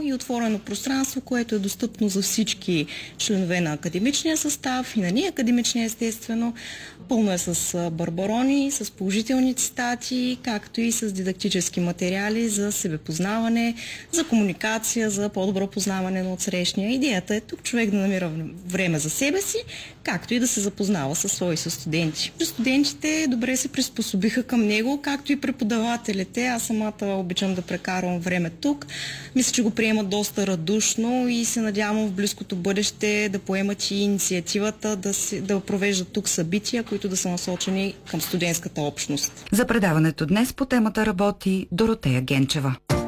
и отворено пространство, което е достъпно за всички членове на академичния състав и на неакадемичния, естествено. Пълно е с барбарони, с положителни цитати, както и с дидактически материали за себепознаване, за комуникация, за по-добро познаване на отсрещния. Идеята е тук човек да намира време за себе си, както и да се запознава със свои студенти. Студентите добре се приспособиха към него, както и преподавателите. Аз самата обичам да прекарвам време тук. Мисля, че го приемат доста радушно и се надявам в близкото бъдеще да поемат и инициативата да провеждат тук събития, които да са насочени към студентската общност. За предаването днес по темата работи Доротея Генчева.